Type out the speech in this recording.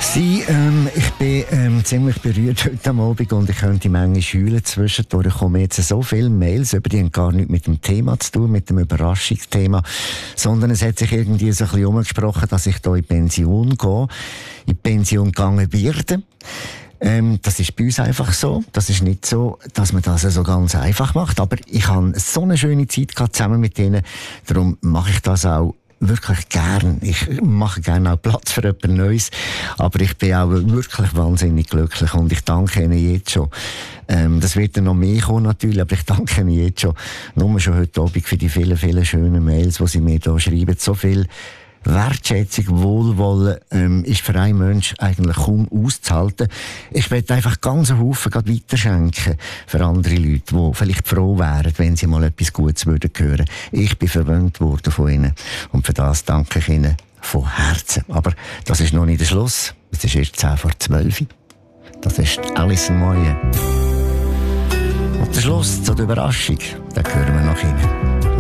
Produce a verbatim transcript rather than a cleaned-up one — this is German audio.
Sie, ähm, ich bin ähm, ziemlich berührt heute Abend und ich könnte Menge schülen. Zwischendurch kommen jetzt so viele Mails über, die haben gar nichts mit dem Thema zu tun, mit dem Überraschungsthema, sondern es hat sich irgendwie so ein bisschen umgesprochen, dass ich hier in Pension gehe, in Pension gegangen werde. Ähm, das ist bei uns einfach so. Das ist nicht so, dass man das so ganz einfach macht. Aber ich habe so eine schöne Zeit gehabt zusammen mit ihnen. Darum mache ich das auch wirklich gern. Ich mache gerne auch Platz für jemand Neues. Aber ich bin auch wirklich wahnsinnig glücklich und ich danke Ihnen jetzt schon. Ähm, das wird dann noch mehr kommen natürlich, aber ich danke Ihnen jetzt schon. Nur schon heute Abend für die vielen, vielen schönen Mails, die Sie mir hier schreiben. So viel Wertschätzung, Wohlwollen ähm, ist für einen Mensch eigentlich kaum auszuhalten. Ich möchte einfach ganz einen Haufen gerade weiterschenken für andere Leute, die vielleicht froh wären, wenn sie mal etwas Gutes würden hören. Ich bin verwöhnt worden von ihnen und für das danke ich ihnen von Herzen. Aber das ist noch nicht der Schluss. Es ist erst zehn vor zwölf. Das ist Alison Moyen. Und der Schluss zur Überraschung, den hören wir noch hin.